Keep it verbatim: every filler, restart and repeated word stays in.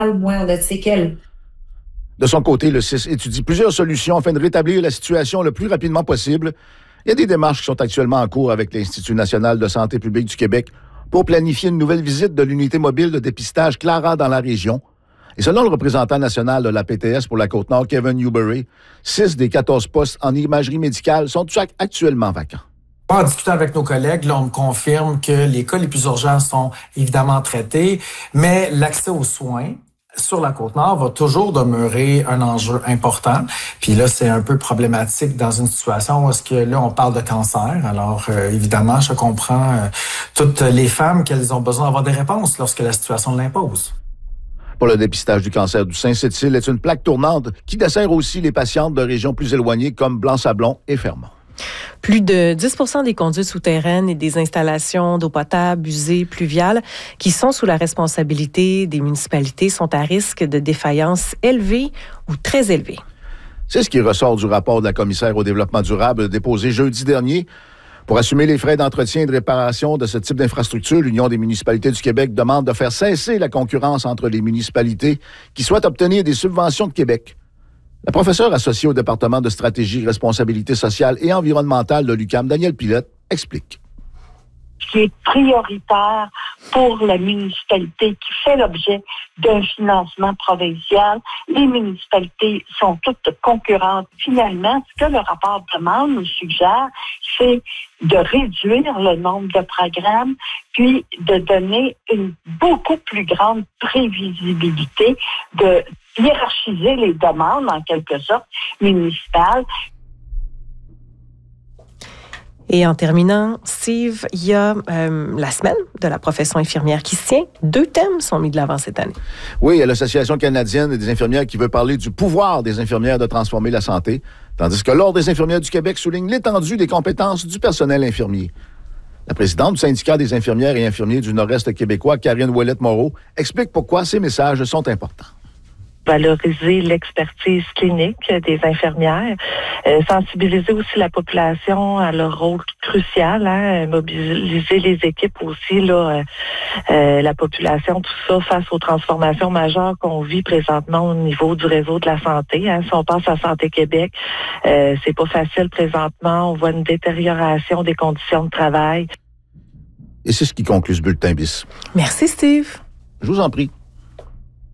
moins on a de séquelles. De son côté, le C I S étudie plusieurs solutions afin de rétablir la situation le plus rapidement possible. Il y a des démarches qui sont actuellement en cours avec l'Institut national de santé publique du Québec pour planifier une nouvelle visite de l'unité mobile de dépistage Clara dans la région. Et selon le représentant national de la P T S pour la Côte-Nord, Kevin Newberry, six des quatorze postes en imagerie médicale sont actuellement vacants. En discutant avec nos collègues, là, on me confirme que les cas les plus urgents sont évidemment traités, mais l'accès aux soins sur la Côte-Nord va toujours demeurer un enjeu important. Puis là, c'est un peu problématique dans une situation où est-ce que là, on parle de cancer. Alors, euh, évidemment, je comprends euh, toutes les femmes qu'elles ont besoin d'avoir des réponses lorsque la situation l'impose. Pour le dépistage du cancer du sein, cette île est une plaque tournante qui dessert aussi les patientes de régions plus éloignées comme Blanc-Sablon et Fermont. Plus de dix pour cent des conduites souterraines et des installations d'eau potable, usées, pluviales qui sont sous la responsabilité des municipalités sont à risque de défaillance élevée ou très élevée. C'est ce qui ressort du rapport de la commissaire au développement durable déposé jeudi dernier. Pour assumer les frais d'entretien et de réparation de ce type d'infrastructure, l'Union des municipalités du Québec demande de faire cesser la concurrence entre les municipalités qui souhaitent obtenir des subventions de Québec. La professeure associée au département de stratégie, responsabilité sociale et environnementale de l'U Q A M, Danielle Pilette, explique. Ce qui est prioritaire pour la municipalité qui fait l'objet d'un financement provincial. Les municipalités sont toutes concurrentes. Finalement, ce que le rapport demande ou suggère, c'est de réduire le nombre de programmes, puis de donner une beaucoup plus grande prévisibilité, de hiérarchiser les demandes, en quelque sorte, municipales. Et en terminant, Steve, il y a euh, la semaine de la profession infirmière qui se tient. Deux thèmes sont mis de l'avant cette année. Oui, il y a l'Association canadienne des infirmières qui veut parler du pouvoir des infirmières de transformer la santé, tandis que l'Ordre des infirmières du Québec souligne l'étendue des compétences du personnel infirmier. La présidente du syndicat des infirmières et infirmiers du Nord-Est québécois, Karine Ouellette-Moreau, explique pourquoi ces messages sont importants. Valoriser l'expertise clinique des infirmières, euh, sensibiliser aussi la population à leur rôle crucial, hein, mobiliser les équipes aussi, là, euh, la population, tout ça face aux transformations majeures qu'on vit présentement au niveau du réseau de la santé. Hein. Si on pense à Santé Québec, euh, c'est pas facile présentement. On voit une détérioration des conditions de travail. Et c'est ce qui conclut ce bulletin bis. Merci, Steve. Je vous en prie.